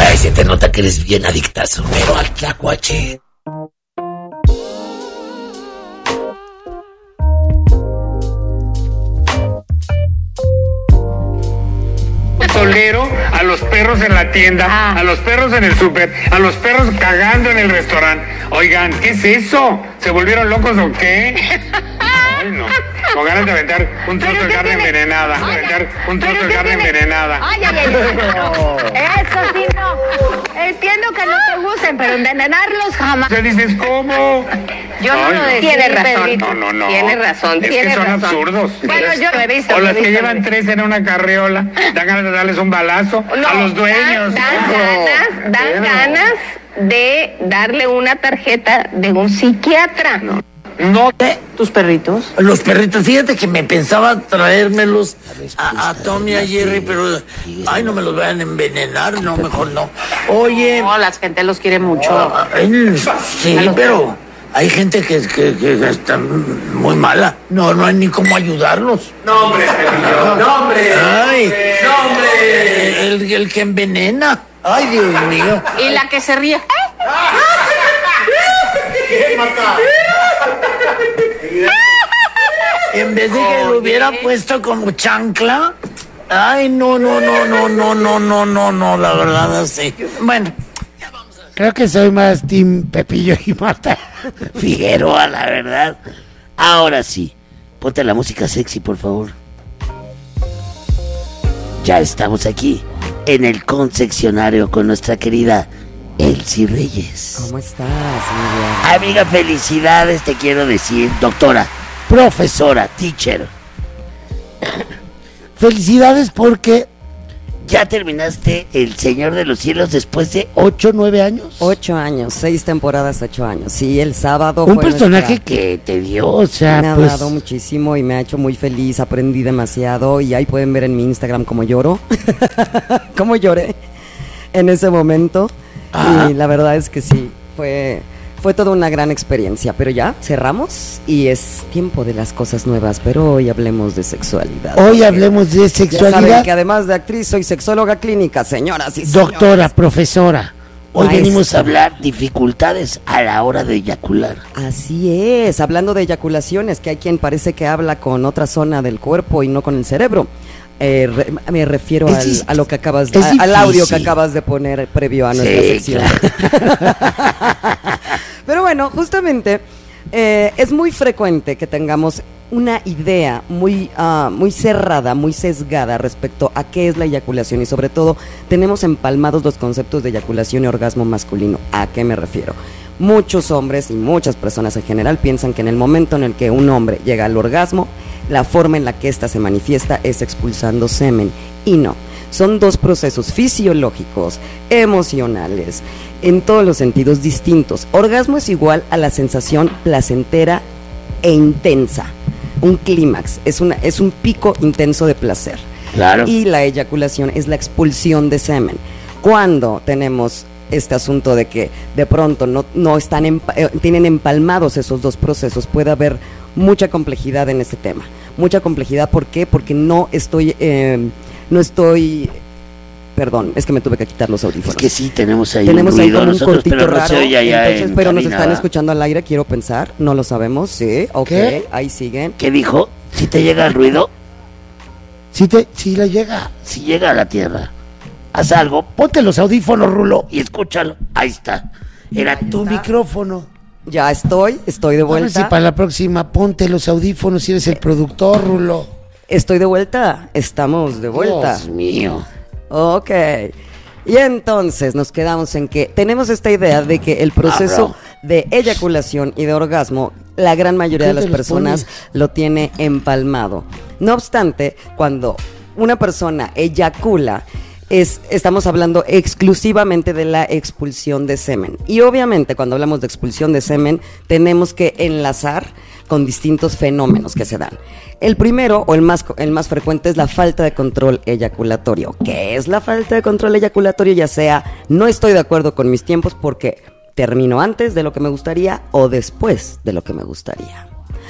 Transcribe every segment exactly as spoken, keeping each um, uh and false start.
Ay, se te nota que eres bien adictazo, pero al tlacuache. Tolero a los perros en la tienda, ah. a los perros en el súper, a los perros cagando en el restaurante. Oigan, ¿qué es eso? ¿Se volvieron locos o qué? Ay, no. Con ganas de aventar un trozo de carne tiene? envenenada. Ay, aventar un trozo de carne tiene? envenenada. Ay, ay, ay. Eso sí, no. Entiendo que no te gusten, pero envenenarlos jamás. ¿Qué dices cómo? Yo no Ay, lo decía. Tiene razón. No, no, no. Tiene razón, es tiene que son razón. absurdos. Bueno, yo lo he visto. O las que visto, llevan tres en una carriola, dan ganas de darles un balazo no, a los dueños. Dan, dan no. ganas, dan Pero. ganas de darle una tarjeta de un psiquiatra. No. No te... ¿Tus perritos? Los perritos, fíjate que me pensaba traérmelos a, a Tommy y a Jerry, pero ay, no me los vayan a envenenar, no, mejor no. Oye, No, la gente los quiere mucho. ah, ay, sí, pero hay gente que, que, que está muy mala. No, no hay ni cómo ayudarlos. No, hombre, Pepillo. No, hombre. Ay, No, hombre. el, el que envenena. Ay, Dios mío. Y la que se ríe. ¿Qué mata? En vez de que lo hubiera puesto como chancla. Ay, no, no, no, no, no, no, no, no, no, la verdad, así. Bueno. Creo que soy más Team Pepillo y Marta Figueroa, la verdad. Ahora sí, ponte la música sexy, por favor. Ya estamos aquí, en el concesionario con nuestra querida Elsie Reyes. ¿Cómo estás, Miriam? Amiga, felicidades, te quiero decir, doctora, profesora, teacher. Felicidades porque ya terminaste El Señor de los Cielos después de ocho, nueve años. Ocho años, seis temporadas, ocho años. Sí, el sábado Un fue personaje nuestra... que te dio, o sea, Me ha pues... dado muchísimo y me ha hecho muy feliz, aprendí demasiado y ahí pueden ver en mi Instagram cómo lloro, cómo lloré en ese momento. Ajá. Y la verdad es que sí, fue... Fue toda una gran experiencia, pero ya cerramos y es tiempo de las cosas nuevas, pero hoy hablemos de sexualidad. Hoy hablemos de Ya sexualidad. saben que además de actriz soy sexóloga clínica, señoras y señores. Doctora, profesora, hoy Maestra. venimos a hablar dificultades a la hora de eyacular. Así es, hablando de eyaculaciones, que hay quien parece que habla con otra zona del cuerpo y no con el cerebro. Eh, re, me refiero al, dif- a lo que acabas de, es a, al audio que difícil. acabas de poner previo a nuestra Sí, sección. claro. Pero bueno, justamente eh, es muy frecuente que tengamos una idea muy, uh, muy cerrada, muy sesgada respecto a qué es la eyaculación y sobre todo tenemos empalmados los conceptos de eyaculación y orgasmo masculino. ¿A qué me refiero? Muchos hombres y muchas personas en general piensan que en el momento en el que un hombre llega al orgasmo, la forma en la que ésta se manifiesta es expulsando semen. Y no, son dos procesos fisiológicos, emocionales, en todos los sentidos distintos. Orgasmo es igual a la sensación placentera e intensa. Un clímax, es, una, es un pico intenso de placer. Claro. Y la eyaculación es la expulsión de semen. Cuando tenemos este asunto de que de pronto no, no están empa- eh, tienen empalmados esos dos procesos, puede haber mucha complejidad en este tema. Mucha complejidad, ¿por qué? Porque no estoy, eh, no estoy, perdón, es que me tuve que quitar los audífonos. Es que sí, tenemos ahí Tenemos un ahí ruido como un nosotros, cortito pero no raro, se oye allá entonces, en pero nos cabina, están ¿va? escuchando al aire, quiero pensar, no lo sabemos, sí, ok, ¿Qué? ahí siguen. ¿Qué dijo? ¿Si te llega el ruido? Si te, si le llega, si llega a la tierra, haz algo, ponte los audífonos, Rulo, y escúchalo. Ahí está. Era tu micrófono. Ya estoy, estoy de A ver vuelta. si para la próxima ponte los audífonos si eres el productor, Rulo. Estoy de vuelta, estamos de vuelta. Dios mío. Ok. Y entonces nos quedamos en que tenemos esta idea de que el proceso de eyaculación y de orgasmo, la gran mayoría de ¿Qué las te los personas pones? lo tiene empalmado. No obstante, cuando una persona eyacula, es, estamos hablando exclusivamente de la expulsión de semen. Y obviamente cuando hablamos de expulsión de semen, tenemos que enlazar con distintos fenómenos que se dan. El primero, o el más, el más frecuente, es la falta de control eyaculatorio. ¿Qué es la falta de control eyaculatorio? Ya sea, no estoy de acuerdo con mis tiempos porque termino antes de lo que me gustaría o después de lo que me gustaría.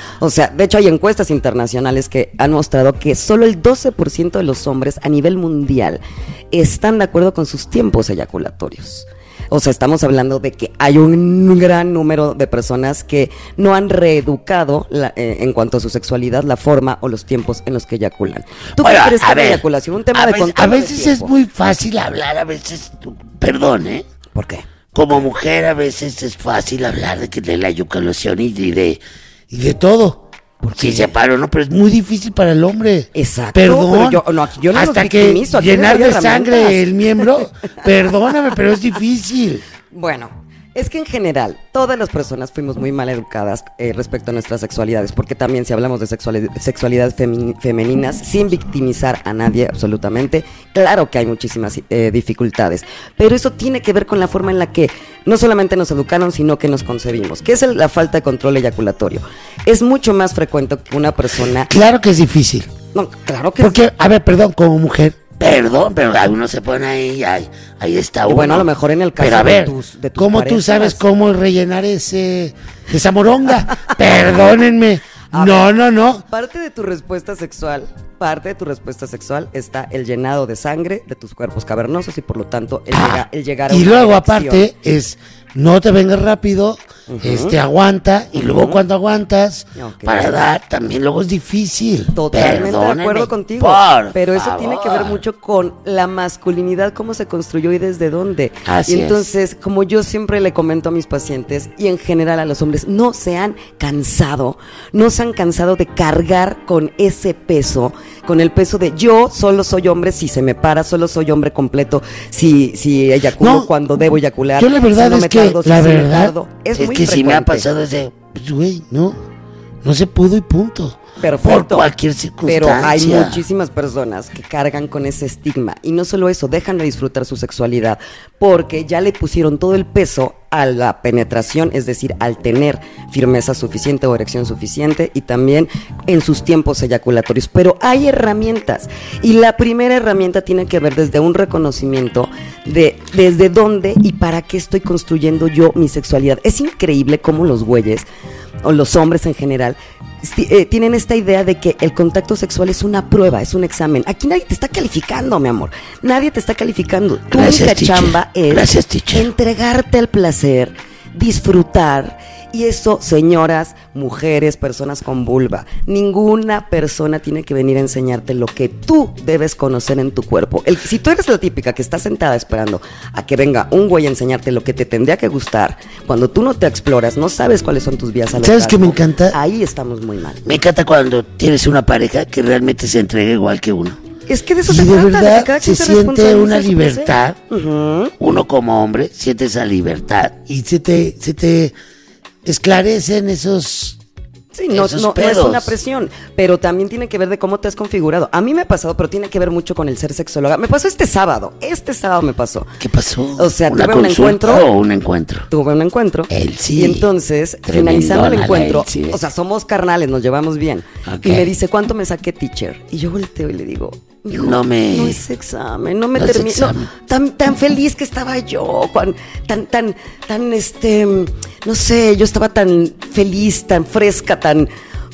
O sea, de hecho hay encuestas internacionales que han mostrado que solo el doce por ciento de los hombres a nivel mundial están de acuerdo con sus tiempos eyaculatorios. O sea, estamos hablando de que hay un gran número de personas que no han reeducado la, eh, en cuanto a su sexualidad, la forma o los tiempos en los que eyaculan. ¿Tú Bueno, qué crees que a es la ver, eyaculación? Un tema a de veces, control a de veces es tiempo. muy fácil hablar, a veces, perdón, ¿eh? ¿Por qué? Como mujer a veces es fácil hablar de, que de la eyaculación y de, y de, y de todo. Sí, se paró, ¿no? Pero es muy difícil para el hombre. Exacto, Perdón. pero yo- no, aquí yo no hasta los que victimizo, aquí llenar les de doy sangre herramientas. el miembro, perdóname, pero es difícil. Bueno, es que en general todas las personas fuimos muy mal educadas eh, respecto a nuestras sexualidades, porque también si hablamos de sexuali- sexualidades femi- femeninas, sin victimizar a nadie absolutamente, claro que hay muchísimas eh, dificultades, pero eso tiene que ver con la forma en la que no solamente nos educaron, sino que nos concebimos, que es el- la falta de control eyaculatorio. Es mucho más frecuente que una persona... Claro que es difícil. No, claro que Porque, a ver, perdón, como mujer, perdón, pero uno se pone ahí, ahí, ahí está Y uno. bueno, a lo mejor en el caso pero a de ver, tus- de tus ¿cómo tú parejas? sabes cómo rellenar ese, esa moronga? Perdónenme. A No, ver, no, no. Parte de tu respuesta sexual, parte de tu respuesta sexual está el llenado de sangre de tus cuerpos cavernosos y por lo tanto el, llega- el llegar a Y una luego erección. aparte es no te vengas rápido, este aguanta y luego cuando aguantas Ok. para dar también luego es difícil. Totalmente de Perdónenme, acuerdo contigo, por pero eso tiene que ver favor. mucho con la masculinidad, cómo se construyó y desde dónde. Así y entonces, como yo siempre le comento a mis pacientes y en general a los hombres, no se han cansado, no se han cansado de cargar con ese peso, con el peso de yo solo soy hombre si se me para, solo soy hombre completo si, si eyaculo No, cuando debo eyacular. Yo la verdad si no es me que tardo, si la sí me verdad tardo. Es, es, muy que si me ha frecuente. pasado ese, pues, güey, no, no se pudo y punto. Perfecto. Por cualquier Pero hay circunstancia. muchísimas personas que cargan con ese estigma. Y no solo eso, dejan de disfrutar su sexualidad porque ya le pusieron todo el peso a la penetración, es decir, al tener firmeza suficiente o erección suficiente y también en sus tiempos eyaculatorios. Pero hay herramientas. Y la primera herramienta tiene que ver desde un reconocimiento de desde dónde y para qué estoy construyendo yo mi sexualidad. Es increíble cómo los güeyes, o los hombres en general, sti- eh, tienen esta idea de que el contacto sexual es una prueba, es un examen. Aquí nadie te está calificando, mi amor. Nadie te está calificando. Tu Gracias, única teacher. chamba es Gracias, teacher. entregarte al placer, disfrutar. Y eso, señoras, mujeres, personas con vulva, ninguna persona tiene que venir a enseñarte lo que tú debes conocer en tu cuerpo. El, si tú eres la típica que está sentada esperando a que venga un güey a enseñarte lo que te tendría que gustar, cuando tú no te exploras, no sabes cuáles son tus vías al ¿Sabes orgasmo, qué me encanta? Ahí estamos muy mal. Me encanta cuando tienes una pareja que realmente se entrega igual que uno. Es que de eso Y se de trata, de verdad que cada se quien se siente responsabilice una de su libertad. placer. Ujú. Uno como hombre siente esa libertad y se te, se te esclarecen esos, Sí, no, esos no, no es pedos. una presión, pero también tiene que ver de cómo te has configurado. A mí me ha pasado, pero tiene que ver mucho con el ser sexóloga. Me pasó este sábado, este sábado me pasó. ¿Qué pasó? O sea, ¿Una tuve un consulta encuentro. o un encuentro? Tuve un encuentro. Él sí. Y entonces, Tremendona finalizando el la encuentro, él sí. o sea, somos carnales, nos llevamos bien. Ok. Y me dice, ¿cuánto me saqué, teacher? Y yo volteo y le digo, hijo, No me- no es examen, no me no es termino. examen. Tan, tan feliz que estaba yo, cuan- tan, tan, tan, este, no sé, yo estaba tan feliz, tan fresca, tan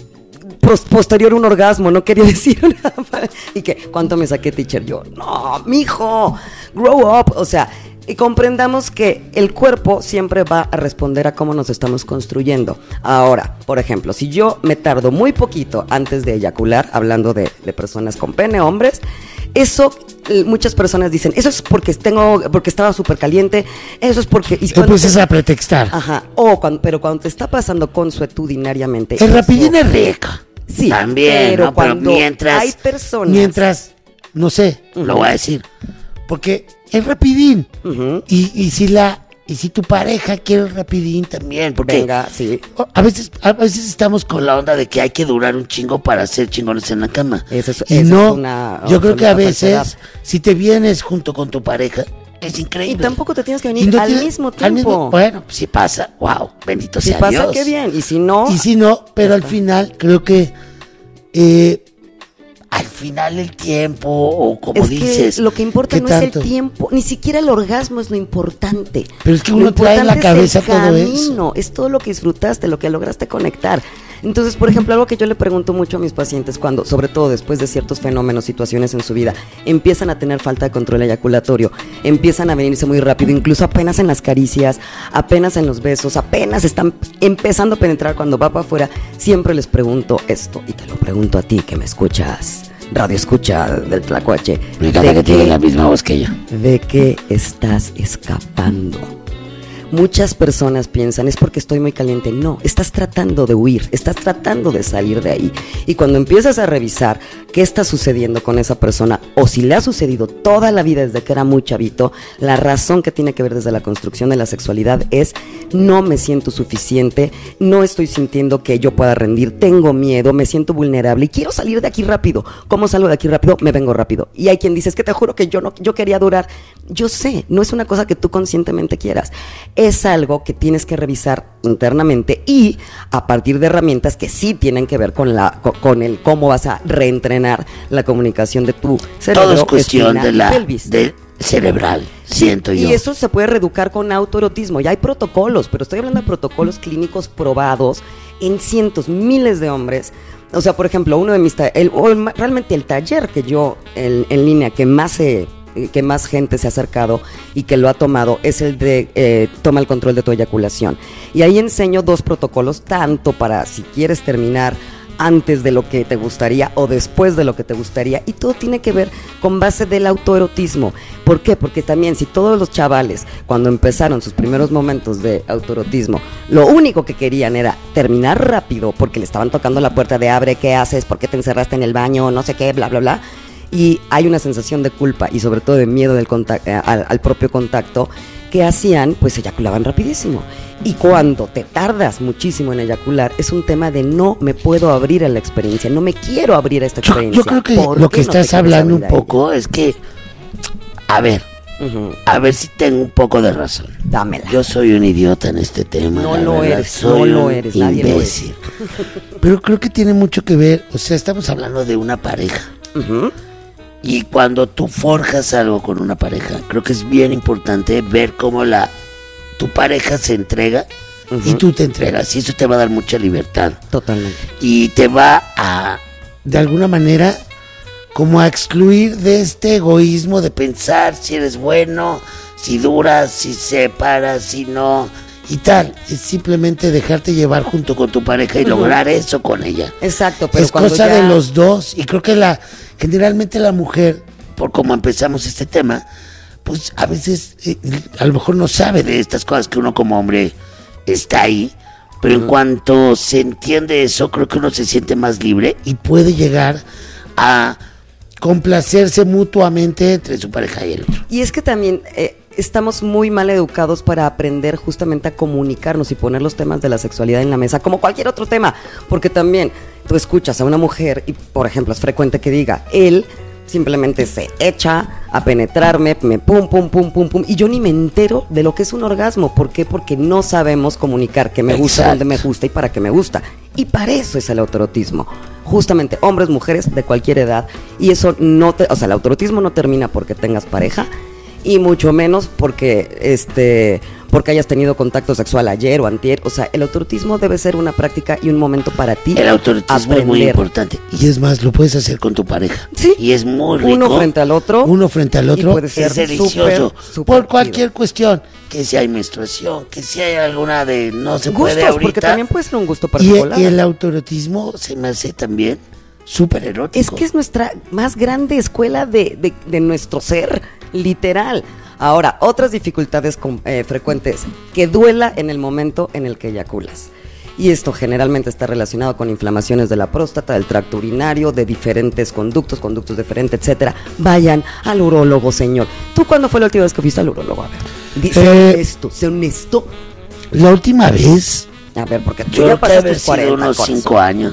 pos- posterior a un orgasmo, no quería decir nada más. Y que, ¿cuánto me saqué, teacher? Yo, no, mijo, grow up. O sea, y comprendamos que el cuerpo siempre va a responder a cómo nos estamos construyendo. Ahora, por ejemplo, si yo me tardo muy poquito antes de eyacular, hablando de, de personas con pene, hombres, eso, eh, muchas personas dicen, eso es porque tengo, porque estaba súper caliente, eso es porque... y Te cuando empiezas te- a pretextar. Ajá, o cuando, pero cuando te está pasando consuetudinariamente... El eso- rapidín es rico. Sí, También, pero ¿no? Pero cuando mientras, hay personas- mientras, no sé, Ujú. lo voy a decir, porque es rapidín. Ujú. Y, y si la, y si tu pareja quiere rapidín también, porque Venga, sí. a veces, a veces estamos con la onda de que hay que durar un chingo para ser chingones en la cama. Eso es- y eso es no, una yo creo que a absoluta veces, falsedad. si te vienes junto con tu pareja, es increíble. Y tampoco te tienes que Y venir no al tienes- mismo al tiempo. mismo- bueno, si pasa, wow, bendito Si sea pasa, Dios. qué bien. Y si no, Y si no, pero al final creo que eh, al final el tiempo o como es dices. Que lo que importa ¿qué no tanto? es el tiempo, ni siquiera el orgasmo es lo importante. Pero es que Lo uno trae en la importante cabeza es el todo eso. camino, es todo lo que disfrutaste, lo que lograste conectar. Entonces, por ejemplo, algo que yo le pregunto mucho a mis pacientes cuando, sobre todo después de ciertos fenómenos, situaciones en su vida, empiezan a tener falta de control eyaculatorio, empiezan a venirse muy rápido, incluso apenas en las caricias, apenas en los besos, apenas están empezando a penetrar cuando va para afuera, siempre les pregunto esto, y te lo pregunto a ti que me escuchas, radio escucha del Tlacuache. Me encanta que tiene la misma voz que yo. ¿De qué estás escapando? Muchas personas piensan, es porque estoy muy caliente. No, estás tratando de huir, estás tratando de salir de ahí. Y cuando empiezas a revisar qué está sucediendo con esa persona, o si le ha sucedido toda la vida desde que era muy chavito, la razón que tiene que ver desde la construcción de la sexualidad es: no me siento suficiente, no estoy sintiendo que yo pueda rendir, tengo miedo, me siento vulnerable y quiero salir de aquí rápido. ¿Cómo salgo de aquí rápido? Me vengo rápido. Y hay quien dice, es que te juro que yo no, yo quería durar. Yo sé, no es una cosa que tú conscientemente quieras. Es algo que tienes que revisar internamente y a partir de herramientas que sí tienen que ver con la con, con el cómo vas a reentrenar la comunicación de tu cerebro. Todo es cuestión espina de y la pelvis. de cerebral, siento Y yo. eso se puede reeducar con autoerotismo. Ya hay protocolos, pero estoy hablando de protocolos clínicos probados en cientos, miles de hombres. O sea, por ejemplo, uno de mis ta- el, o el, realmente el taller que yo en, en línea que más se que más gente se ha acercado y que lo ha tomado es el de eh, toma el control de tu eyaculación. Y ahí enseño dos protocolos, tanto para si quieres terminar antes de lo que te gustaría o después de lo que te gustaría, y todo tiene que ver con base del autoerotismo. ¿Por qué? Porque también si todos los chavales cuando empezaron sus primeros momentos de autoerotismo lo único que querían era terminar rápido porque le estaban tocando la puerta de abre, ¿qué haces? ¿Por qué te encerraste en el baño? No sé qué, bla, bla, bla. Y hay una sensación de culpa y sobre todo de miedo del contact- eh, al, al propio contacto, que hacían, pues eyaculaban rapidísimo. Y cuando te tardas muchísimo en eyacular, es un tema de no me puedo abrir a la experiencia, no me quiero abrir a esta Yo, experiencia. yo creo que ¿Por lo qué que no te estás quieres hablando un abrir a ella? poco es que, a ver, Ujú. a ver si tengo un poco de razón. Dámela. Yo soy un idiota en este tema. No la lo verdad, eres, soy no lo un eres, nadie lo imbécil. Pero creo que tiene mucho que ver, o sea, estamos hablando de una pareja. Ujú. Y cuando tú forjas algo con una pareja, creo que es bien importante ver cómo la tu pareja se entrega Ujú. y tú te entregas. Y eso te va a dar mucha libertad. Totalmente. Y te va a, de alguna manera, como a excluir de este egoísmo de pensar si eres bueno, si duras, si separas, si no, y tal. Es simplemente dejarte llevar junto con tu pareja y lograr eso con ella. Exacto, pero Es cuando cosa ya- de los dos, y creo que la generalmente la mujer, por cómo empezamos este tema, pues a veces eh, a lo mejor no sabe de estas cosas que uno como hombre está ahí, pero en cuanto se entiende eso, creo que uno se siente más libre y puede llegar a complacerse mutuamente entre su pareja y el otro. Y es que también eh, estamos muy mal educados para aprender justamente a comunicarnos y poner los temas de la sexualidad en la mesa, como cualquier otro tema, porque también tú escuchas a una mujer y, por ejemplo, es frecuente que diga, él simplemente se echa a penetrarme, me pum, pum, pum, pum, pum, y yo ni me entero de lo que es un orgasmo. ¿Por qué? Porque no sabemos comunicar que me gusta, Exacto. dónde me gusta y para qué me gusta. Y para eso es el autoerotismo. Justamente, hombres, mujeres, de cualquier edad. Y eso no te, o sea, el autoerotismo no termina porque tengas pareja, y mucho menos porque este porque hayas tenido contacto sexual ayer o antier. O sea, el autoerotismo debe ser una práctica y un momento para ti. El autoerotismo es muy aprender. importante. Y es más, lo puedes hacer con tu pareja. Sí. Y es muy rico. Uno frente al otro. Uno frente al Y otro. puede ser es delicioso. súper, súper por cualquier chido. cuestión. Que si hay menstruación, que si hay alguna de no se puede Gustos, ahorita. porque también puede ser un gusto y, particular. y el autoerotismo se me hace también súper erótico. Es que es nuestra más grande escuela de, de, de nuestro ser, literal. Ahora, otras dificultades com- eh, frecuentes, que duela en el momento en el que eyaculas. Y esto generalmente está relacionado con inflamaciones de la próstata, del tracto urinario, de diferentes conductos, conductos deferentes, etcétera. Vayan al urólogo, señor. ¿Tú cuándo fue la última vez que fuiste al urólogo? A ver, di- sé Eh, honesto, sé honesto. La última vez, A ver, porque tú yo ya creo que pasaste haber tus sido cuarenta, unos corazón. cinco años.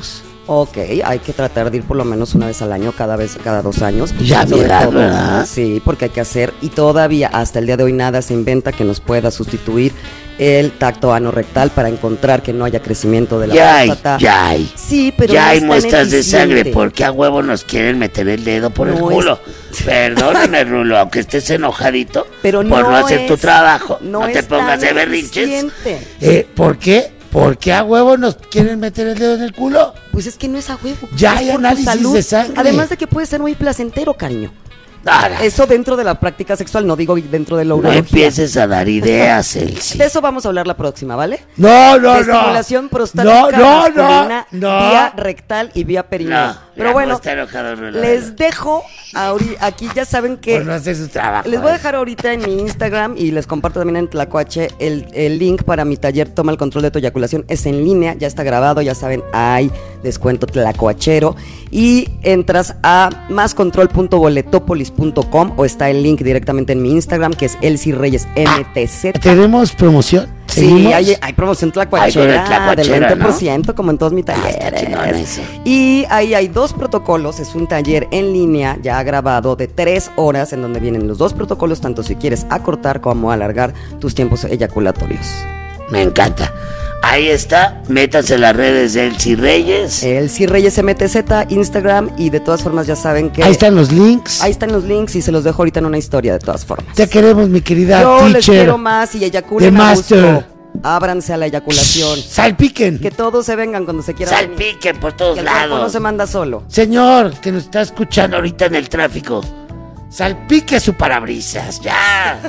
Ok, hay que tratar de ir por lo menos una vez al año, cada vez, cada dos años. Ya mi Sobre edad, todo, ¿verdad? Sí, porque hay que hacer, y todavía hasta el día de hoy nada se inventa que nos pueda sustituir el tacto anorrectal para encontrar que no haya crecimiento de la Ya hay, próstata. ya hay. Sí, pero ya no hay es tan muestras de eficiente. sangre. ¿Por qué a huevo nos quieren meter el dedo por el No culo? es- Perdóname, Rulo, aunque estés enojadito Pero por no, no hacer tu es- trabajo. no No, te es pongas tan de berrinches. eficiente. Eh, ¿Por qué? ¿Por qué a huevo nos quieren meter el dedo en el culo? Pues es que no es a huevo. Ya es hay por tu análisis salud. de sangre. Además de que puede ser muy placentero, cariño. Ahora, Eso dentro de la práctica sexual, no digo dentro de la no urología. empieces a dar ideas, Elsie. De eso vamos a hablar la próxima, ¿vale? No, no, de no. estimulación prostática No, no, masculina, no, no. vía rectal y vía perineal. No, Pero ya bueno, no está enojado, Rulo. les dejo ahori- aquí, ya saben que Por no hacer su trabajo. les voy a eh. dejar ahorita en mi Instagram y les comparto también en Tlacuache el, el link para mi taller Toma el control de tu eyaculación. Es en línea, ya está grabado, ya saben, hay descuento tlacuachero. Y entras a máscontrol punto boletopolis punto com o está el link directamente en mi Instagram, que es Elsie Reyes M T Z. ¿Tenemos promoción? Sí, ¿Seguimos? hay, hay promoción Ay, con el tlacuachera, tlacuachera, del veinte por ciento, como en todos mis Ah, está chingón talleres. eso. Y ahí hay dos protocolos, es un taller en línea ya grabado de tres horas en donde vienen los dos protocolos, tanto si quieres acortar como alargar tus tiempos eyaculatorios. Me encanta. Ahí está, métanse en las redes de Elsie Reyes. El C Reyes M T Z, Instagram, y de todas formas ya saben que Ahí están los links. ahí están los links y se los dejo ahorita en una historia de todas formas. Te queremos, mi querida Yo teacher. les quiero más y eyaculen The a master. gusto. Ábranse a la eyaculación. Salpiquen. Que todos se vengan cuando se quieran venir. Salpiquen por todos Que el cuerpo no lados. se manda solo. Señor, que nos está escuchando ahorita en el tráfico, salpique su parabrisas, ya.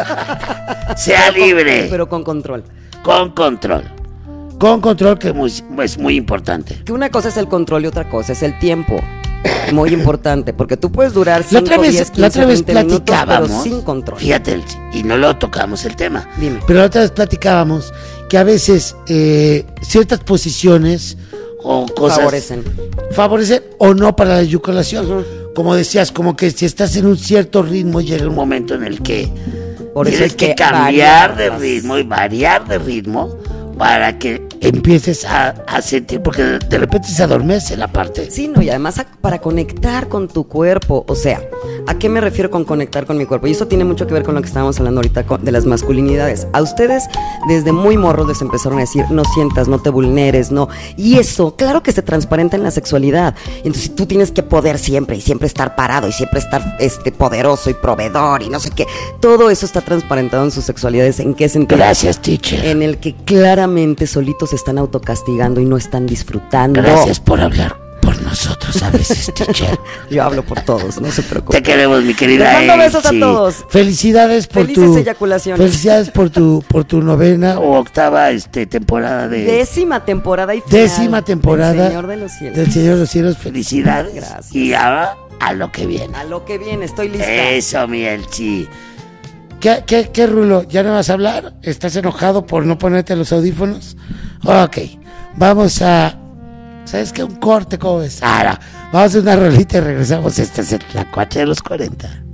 Sea Pero con- libre, Pero con control. con control. Con control, que muy- es muy importante. Que una cosa es el control y otra cosa es el tiempo. Muy importante, porque tú puedes durar La cinco, otra vez, diez, la quince, otra vez veinte minutos, platicábamos, pero sin control. fíjate, Elsie, y no lo tocamos el tema, Dime. pero la otra vez platicábamos que a veces eh, ciertas posiciones o cosas Favorecen. favorecen o no para la eyaculación. Ujú. Como decías, como que si estás en un cierto ritmo llega un momento en el que Por eso tienes hay que, que cambiar de variarlas. ritmo y variar de ritmo para que empieces a, a sentir, porque de, de repente se adormece la parte. Sí, no, y además a- para conectar con tu cuerpo, o sea, ¿a qué me refiero con conectar con mi cuerpo? Y eso tiene mucho que ver con lo que estábamos hablando ahorita con- de las masculinidades. A ustedes desde muy morros les empezaron a decir, no sientas, no te vulneres, no. Y eso, claro que se transparenta en la sexualidad. Entonces tú tienes que poder siempre y siempre estar parado y siempre estar este poderoso y proveedor y no sé qué. Todo eso está transparentado en sus sexualidades. ¿En qué sentido? Gracias, teacher. En el que claramente solitos se están autocastigando y no están disfrutando. Gracias por hablar por nosotros a veces, teacher. Yo hablo por todos, no se preocupen. Te queremos, mi querida. Les mando besos a Elsie. todos. Felicidades por Felices tu eyaculaciones. Felicidades por tu por tu novena o octava este temporada de Décima temporada y final. décima temporada del Señor de los Cielos. del Señor de los Cielos. Felicidades. Gracias. Y ahora a lo que viene. A lo que viene, estoy lista. Eso, mi Elsie. ¿Qué, qué, qué, Rulo? ¿Ya no vas a hablar? ¿Estás enojado por no ponerte los audífonos? Ok, vamos a... ¿Sabes qué? Un corte, ¿cómo ves? Ahora, vamos a una rolita y regresamos. Esta es el Tlacuache de los cuarenta.